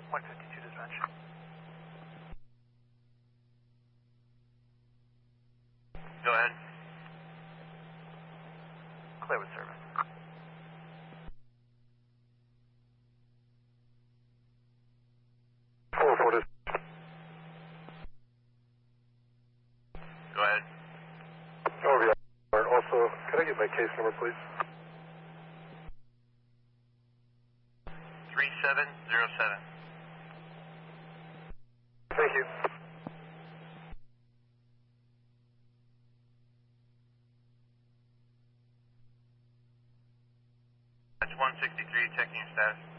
152 dispatch. Go ahead. Clear with service. Go ahead. Over. Also, can I get my case number, please? 3707. Thank you. That's 163, checking your status.